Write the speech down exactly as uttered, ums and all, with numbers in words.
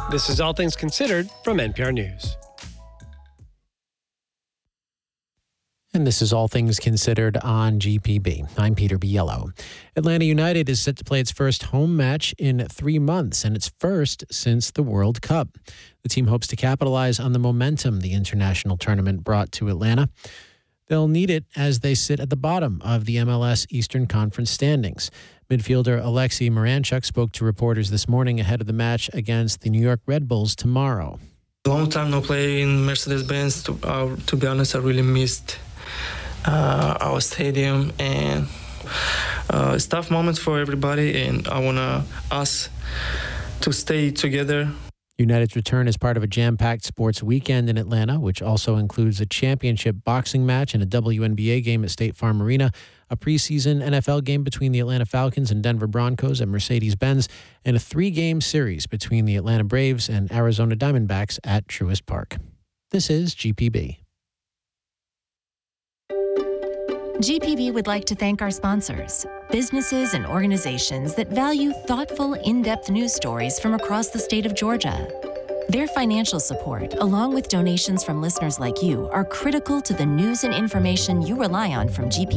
This is All Things Considered from N P R News. And this is All Things Considered on G P B. I'm Peter Biello. Atlanta United is set to play its first home match in three months, and its first since the World Cup. The team hopes to capitalize on the momentum the international tournament brought to Atlanta. They'll need it as they sit at the bottom of the M L S Eastern Conference standings. Midfielder Alexei Miranchuk spoke to reporters this morning ahead of the match against the New York Red Bulls tomorrow. Long time no play in Mercedes-Benz. To, uh, to be honest, I really missed uh, our stadium, and uh, it's tough moments for everybody, and I want us to stay together. United's return is part of a jam-packed sports weekend in Atlanta, which also includes a championship boxing match and a W N B A game at State Farm Arena, a preseason N F L game between the Atlanta Falcons and Denver Broncos at Mercedes-Benz, and a three-game series between the Atlanta Braves and Arizona Diamondbacks at Truist Park. This is G P B. G P B would like to thank our sponsors, businesses and organizations that value thoughtful, in-depth news stories from across the state of Georgia. Their financial support, along with donations from listeners like you, are critical to the news and information you rely on from G P B.